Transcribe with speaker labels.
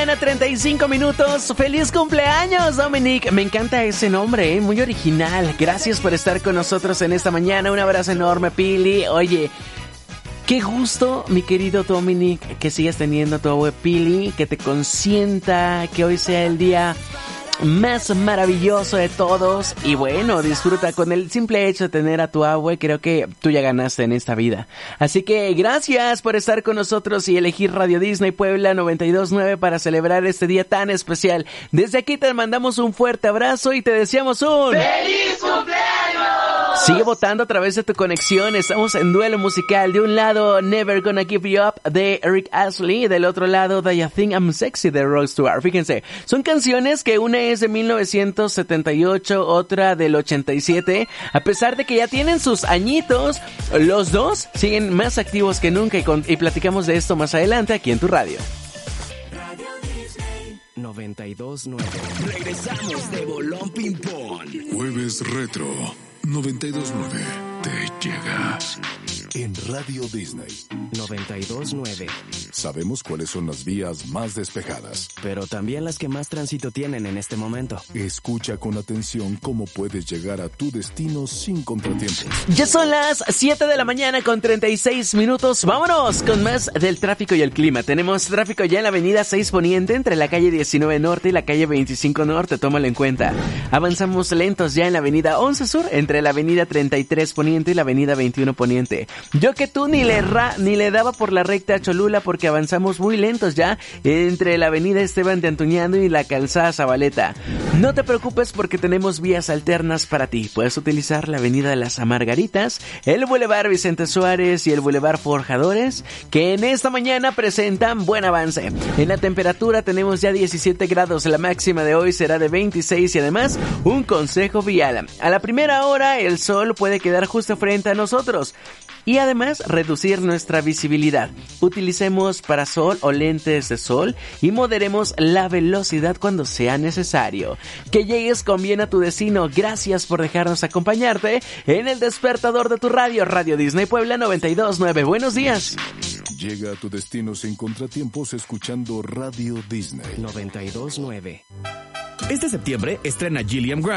Speaker 1: mañana, 35 minutos. ¡Feliz cumpleaños, Dominic! Me encanta ese nombre, muy original. Gracias por estar con nosotros en esta mañana. Un abrazo enorme, Pili. Oye, qué gusto, mi querido Dominic, que sigas teniendo a tu abue Pili, que te consienta, que hoy sea el día más maravilloso de todos. Y bueno, disfruta con el simple hecho de tener a tu abue. Creo que tú ya ganaste en esta vida. Así que gracias por estar con nosotros y elegir Radio Disney Puebla 92.9 para celebrar este día tan especial. Desde aquí te mandamos un fuerte abrazo y te deseamos un
Speaker 2: ¡Feliz cumpleaños!
Speaker 1: Sigue votando a través de tu conexión. Estamos en duelo musical. De un lado, Never Gonna Give You Up de Eric Astley. Del otro lado, Do You Think I'm Sexy de Rod Stewart. Fíjense, son canciones que una es de 1978, otra del 87. A pesar de que ya tienen sus añitos, los dos siguen más activos que nunca y platicamos de esto más adelante aquí en tu radio.
Speaker 3: 92.9. Regresamos de Bolón Ping Pong.
Speaker 4: Jueves Retro 92.9. Te llega en Radio Disney
Speaker 3: 92.9.
Speaker 4: Sabemos cuáles son las vías más despejadas,
Speaker 3: pero también las que más tránsito tienen en este momento.
Speaker 4: Escucha con atención cómo puedes llegar a tu destino sin contratiempos.
Speaker 1: Ya son las 7 de la mañana con 36 minutos. Vámonos con más del tráfico y el clima. Tenemos tráfico ya en la avenida 6 Poniente entre la calle 19 Norte y la calle 25 Norte. Tómalo en cuenta. Avanzamos lentos ya en la avenida 11 Sur entre la avenida 33 Poniente y la avenida 21 Poniente. Yo que tú ni le daba por la recta a Cholula porque avanzamos muy lentos ya entre la avenida Esteban de Antuñano y la calzada Zabaleta. No te preocupes porque tenemos vías alternas para ti. Puedes utilizar la avenida de las Margaritas, el Boulevard Vicente Suárez y el Boulevard Forjadores, que en esta mañana presentan buen avance. En la temperatura tenemos ya 17 grados, la máxima de hoy será de 26 y además un consejo vial. A la primera hora el sol puede quedar justo frente a nosotros y además reducir nuestra visibilidad. Utilicemos parasol o lentes de sol y moderemos la velocidad cuando sea necesario. Que llegues con bien a tu destino. Gracias por dejarnos acompañarte en el despertador de tu radio, Radio Disney Puebla 92.9. Buenos días.
Speaker 4: Llega a tu destino sin contratiempos escuchando Radio Disney
Speaker 3: 92.9.
Speaker 5: Este septiembre estrena Gilliam Grant